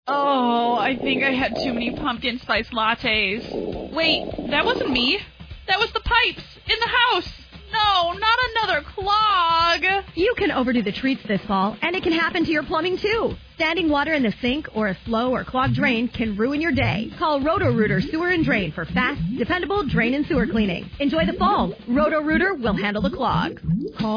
Oh, I think I had too many pumpkin spice lattes. Wait, that wasn't me. That was the pipes in the house. No, not another clog. You can overdo the treats this fall, and it can happen to your plumbing, too. Standing water in the sink or a slow or clogged drain can ruin your day. Call Roto-Rooter Sewer and Drain for fast, dependable drain and sewer cleaning. Enjoy the fall. Roto-Rooter will handle the clog. Call